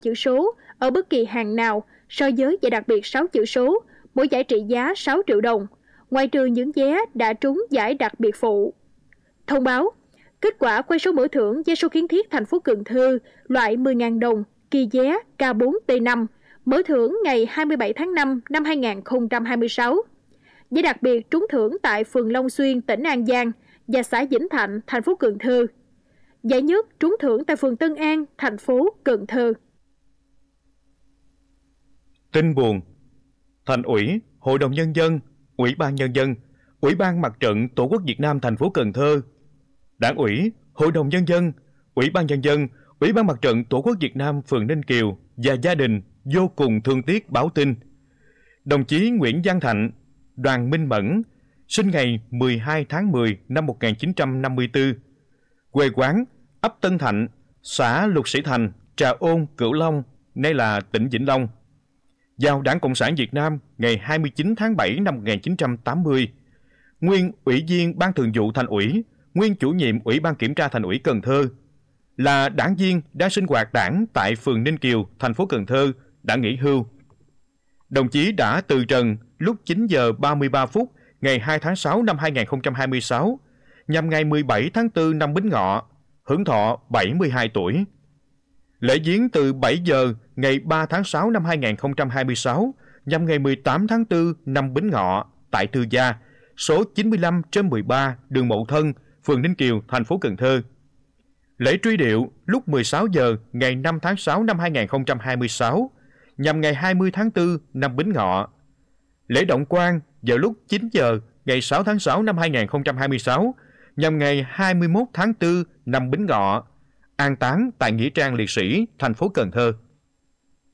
chữ số ở bất kỳ hàng nào so với giải đặc biệt 6 chữ số, mỗi giải trị giá 6 triệu đồng, ngoại trừ những vé đã trúng giải đặc biệt phụ. Thông báo, kết quả quay số mở thưởng vé số kiến thiết thành phố Cần Thơ loại 10.000 đồng kỳ vé K4T5, mở thưởng ngày 27 tháng 5 năm 2026. Giải đặc biệt trúng thưởng tại phường Long Xuyên, tỉnh An Giang và xã Vĩnh Thạnh, thành phố Cần Thơ. Giải nhất trúng thưởng tại phường Tân An, thành phố Cần Thơ. Tin buồn, Thành ủy, Hội đồng Nhân dân, Ủy ban Nhân dân, Ủy ban Mặt trận Tổ quốc Việt Nam thành phố Cần Thơ, Đảng ủy, Hội đồng Nhân dân, Ủy ban Nhân dân, Ủy ban Mặt trận Tổ quốc Việt Nam phường Ninh Kiều và gia đình vô cùng thương tiếc báo tin. Đồng chí Nguyễn Văn Thạnh, Đoàn Minh Mẫn, sinh ngày 12 tháng 10 năm 1954, quê quán ấp Tân Thạnh, xã Lục Sĩ Thành, Trà Ôn, Cửu Long, nay là tỉnh Vĩnh Long. Vào Đảng Cộng sản Việt Nam ngày 29 tháng 7 năm 1980, nguyên Ủy viên Ban Thường vụ Thành ủy, nguyên chủ nhiệm Ủy ban Kiểm tra Thành ủy Cần Thơ, là đảng viên đang sinh hoạt đảng tại phường Ninh Kiều, thành phố Cần Thơ, đã nghỉ hưu. Đồng chí đã từ trần lúc 9 giờ 33 phút ngày 2 tháng 6 năm 2026, nhằm ngày 17 tháng 4 năm Bính Ngọ, hưởng thọ 72 tuổi. Lễ viếng từ 7 giờ ngày 3 tháng 6 năm 2026, nhằm ngày 18 tháng 4 năm Bính Ngọ, tại Tư Gia, số 95/13 đường Mậu Thân, phường Ninh Kiều, thành phố Cần Thơ. Lễ truy điệu lúc 16 giờ ngày 5 tháng 6 năm 2026, nhằm ngày 20 tháng 4 năm Bính Ngọ. Lễ động quan vào lúc 9 giờ ngày 6 tháng 6 năm 2026, nhằm ngày 21 tháng 4 năm Bính Ngọ. An táng tại Nghĩa trang Liệt sĩ, thành phố Cần Thơ.